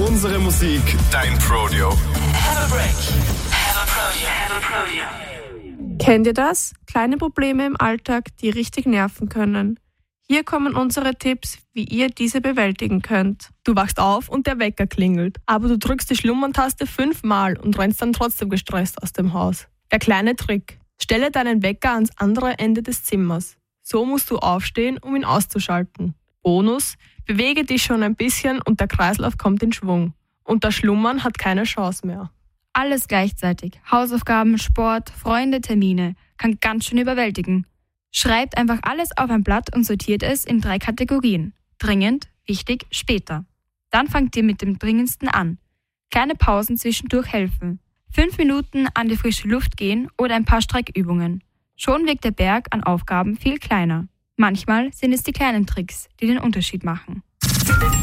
Unsere Musik, dein Prodeo. Have a break. Have a Prodeo. Have a Prodeo. Kennt ihr das? Kleine Probleme im Alltag, die richtig nerven können. Hier kommen unsere Tipps, wie ihr diese bewältigen könnt. Du wachst auf und der Wecker klingelt, aber du drückst die Schlummern-Taste 5-mal und rennst dann trotzdem gestresst aus dem Haus. Der kleine Trick: Stelle deinen Wecker ans andere Ende des Zimmers. So musst du aufstehen, um ihn auszuschalten. Bonus: Bewege dich schon ein bisschen und der Kreislauf kommt in Schwung. Und das Schlummern hat keine Chance mehr. Alles gleichzeitig. Hausaufgaben, Sport, Freunde, Termine. Kann ganz schön überwältigen. Schreibt einfach alles auf ein Blatt und sortiert es in 3 Kategorien. Dringend, wichtig, später. Dann fangt ihr mit dem Dringendsten an. Kleine Pausen zwischendurch helfen. 5 Minuten an die frische Luft gehen oder ein paar Streckübungen. Schon wirkt der Berg an Aufgaben viel kleiner. Manchmal sind es die kleinen Tricks, die den Unterschied machen.